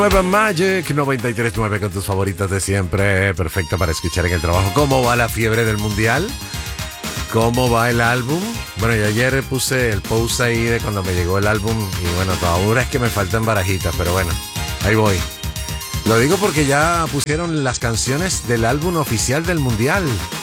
Nueva Magic 93.9 con tus favoritas de siempre, perfecta para escuchar en el trabajo. ¿Cómo va la fiebre del mundial? ¿Cómo va el álbum? Bueno, yo ayer puse el post ahí de cuando me llegó el álbum y bueno, ahora es que me faltan barajitas, pero bueno, ahí voy. Lo digo porque ya pusieron las canciones del álbum oficial del mundial.